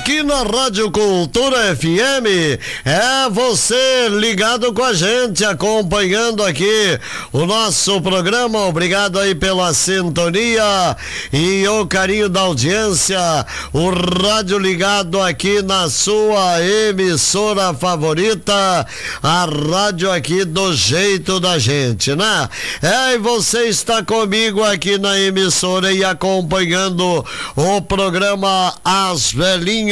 aqui na Rádio Cultura FM. É você ligado com a gente, acompanhando aqui o nosso programa. Obrigado aí pela sintonia e o carinho da audiência. O rádio ligado aqui na sua emissora favorita, a rádio aqui do jeito da gente, né? E você está comigo aqui na emissora e acompanhando o programa As Velhinhas